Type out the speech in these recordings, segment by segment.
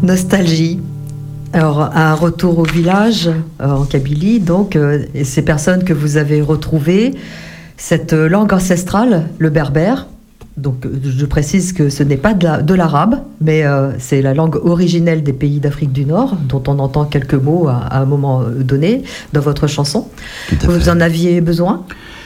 Nostalgie. Alors, un retour au village en Kabylie, donc, et ces personnes que vous avez retrouvées, cette langue ancestrale, le berbère. Donc, je précise que ce n'est pas de l'arabe, mais c'est la langue originelle des pays d'Afrique du Nord, dont on entend quelques mots à un moment donné dans votre chanson. Vous en aviez besoin ?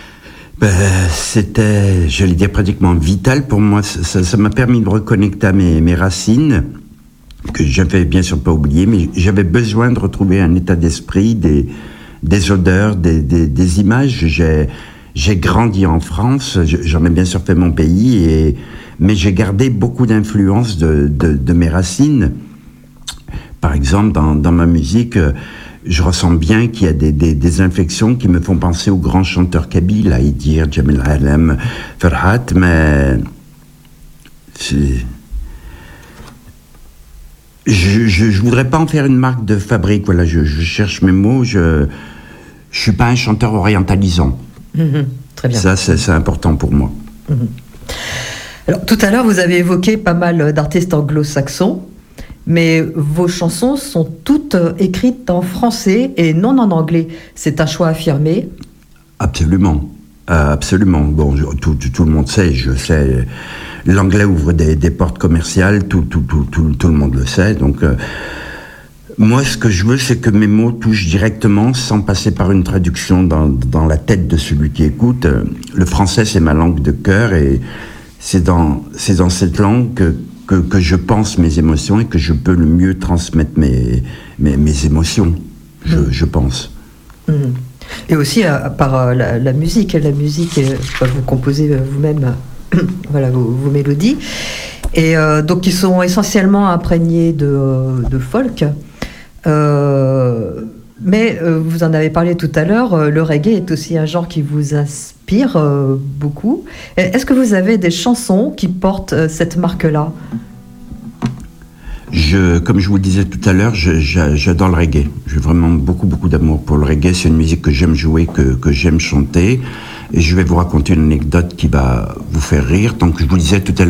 C'était, j'allais dire, pratiquement vital pour moi. Ça m'a permis de reconnecter à mes racines, que j'avais bien sûr pas oublié, mais j'avais besoin de retrouver un état d'esprit, des odeurs, des images. J'ai grandi en France, j'en ai bien sûr fait mon pays, mais j'ai gardé beaucoup d'influence de mes racines. Par exemple, dans ma musique, je ressens bien qu'il y a des inflexions qui me font penser aux grands chanteurs kabyles, Aïdir, Jamel Halem, Ferhat, mais je voudrais pas en faire une marque de fabrique. Voilà, je cherche mes mots. Je suis pas un chanteur orientalisant. Très bien. Ça, c'est important pour moi. Alors, tout à l'heure, vous avez évoqué pas mal d'artistes anglo-saxons, mais vos chansons sont toutes écrites en français et non en anglais. C'est un choix affirmé ? Absolument. Absolument. Bon, tout le monde sait, je sais. L'anglais ouvre des portes commerciales, tout le monde le sait. Donc, moi, ce que je veux, c'est que mes mots touchent directement, sans passer par une traduction dans la tête de celui qui écoute. Le français, c'est ma langue de cœur, et c'est dans cette langue que je pense mes émotions et que je peux le mieux transmettre mes émotions, je pense. Et aussi par la musique. La musique, vous composez vous-même voilà, vos mélodies. Et donc, ils sont essentiellement imprégnés de folk. Mais vous en avez parlé tout à l'heure, le reggae est aussi un genre qui vous inspire beaucoup. Est-ce que vous avez des chansons qui portent cette marque-là ? Comme je vous le disais tout à l'heure, j'adore le reggae. J'ai vraiment beaucoup d'amour pour le reggae. C'est une musique que j'aime jouer, que j'aime chanter. Et je vais vous raconter une anecdote qui va vous faire rire. Donc, je vous disais tout à l'heure,